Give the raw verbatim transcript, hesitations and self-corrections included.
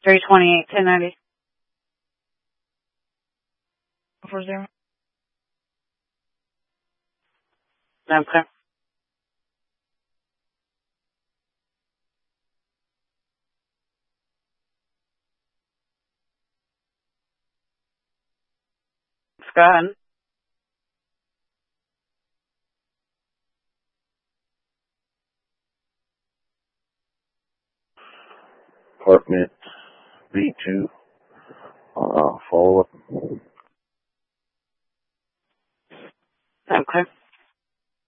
three twenty-eight, ten ninety. Four zero. Okay. Go ahead. Apartment B two. Uh, follow up. Okay.